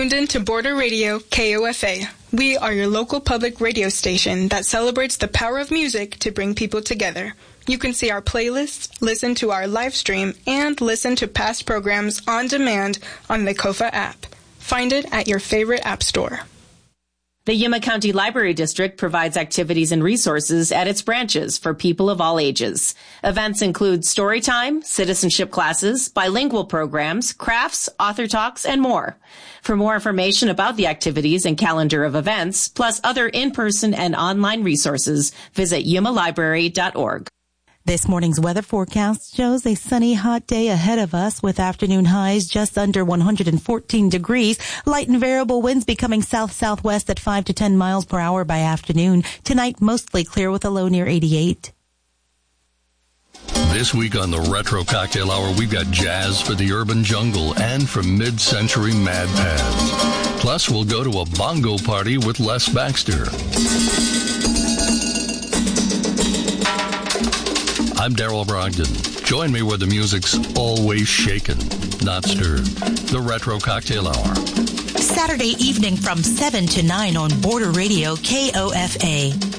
tuned in to Border Radio KOFA. We are your local public radio station that celebrates the power of music to bring people together. You can see our playlists, listen to our live stream, and listen to past programs on demand on the KOFA app. Find it at your favorite app store. The Yuma County Library District provides activities and resources at its branches for people of all ages. Events include story time, citizenship classes, bilingual programs, crafts, author talks, and more. For more information about the activities and calendar of events, plus other in-person and online resources, visit yumalibrary.org. This morning's weather forecast shows a sunny, hot day ahead of us with afternoon highs just under 114 degrees. Light and variable winds becoming south-southwest at 5 to 10 miles per hour by afternoon. Tonight, mostly clear with a low near 88. This week on the Retro Cocktail Hour, we've got jazz for the urban jungle and from mid-century mad pads. Plus, we'll go to a bongo party with Les Baxter. I'm Daryl Brogdon. Join me where the music's always shaken, not stirred. The Retro Cocktail Hour. Saturday evening from 7 to 9 on Border Radio KOFA.